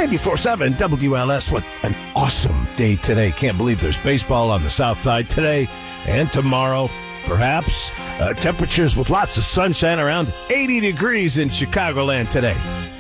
94.7 WLS. What an awesome day today. Can't believe there's baseball on the south side today and tomorrow. Perhaps temperatures with lots of sunshine around 80 degrees in Chicagoland today.